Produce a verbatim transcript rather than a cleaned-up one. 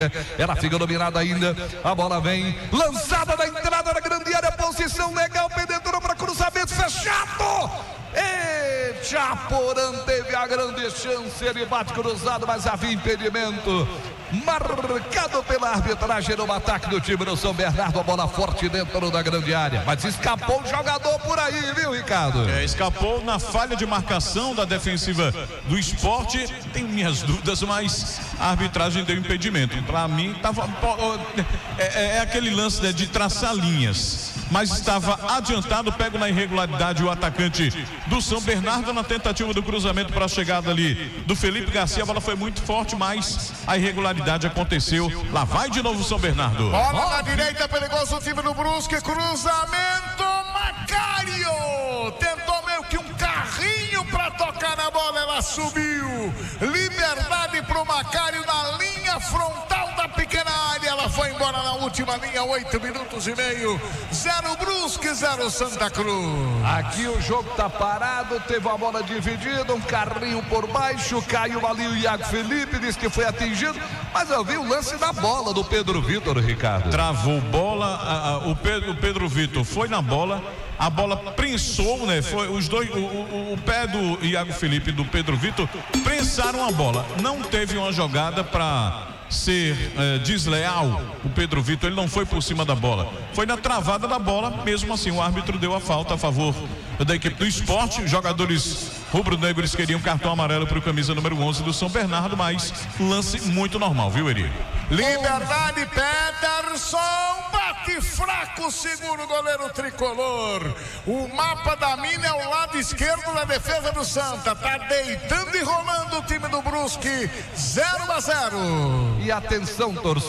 Ela fica dominada ainda. A bola vem lançada na entrada da grande área. Posição legal. Penetrou para cruzamento fechado. E Chaporã teve a grande chance. Ele bate cruzado, mas havia impedimento. Marcado pela arbitragem no ataque do time do São Bernardo. A bola forte dentro da grande área. Mas escapou o jogador por aí, viu, Ricardo? É, escapou na falha de marcação da defensiva do Sport. Tenho minhas dúvidas, mas a arbitragem deu impedimento. Para mim, tava, é, é aquele lance, né, de traçar linhas. Mas estava adiantado. Pego na irregularidade o atacante do São Bernardo na tentativa do cruzamento para a chegada ali do Felipe Garcia. A bola foi muito forte, mas a irregularidade aconteceu. Lá vai de novo o São Bernardo. Bola na direita, perigoso o time do Brusque. Cruzamento, Macário tentou meio que um carrinho para tocar na bola. Ela subiu. Liberdade pro Macário na linha frontal da pequena área. Ela foi embora na última linha. Oito minutos e meio. Zero Brusque, zero Santa Cruz. Aqui o jogo tá parado. Teve a bola dividida. Um carrinho por baixo. Caiu ali o Iago Felipe. Disse que foi atingido. Mas eu vi o lance da bola do Pedro Vitor, Ricardo. Travou bola. A, a, o Pedro, o Pedro Vitor foi na bola. A bola prensou, né? Foi os dois, o, o, o pé do Iago Felipe e do Pedro Vitor prensaram a bola. Não teve uma jogada para ser é, desleal. O Pedro Vitor, ele não foi por cima da bola. Foi na travada da bola. Mesmo assim, o árbitro deu a falta a favor da equipe do Sport. Os jogadores rubro-negros queriam cartão amarelo para o camisa número onze do São Bernardo, mas lance muito normal, viu, Eri? Liberdade, Peterson bate fraco, segura o goleiro tricolor. O mapa da mina é o lado esquerdo da defesa do Santa. Tá deitando e rolando o time do Brusque. zero a zero. E atenção, torcedor.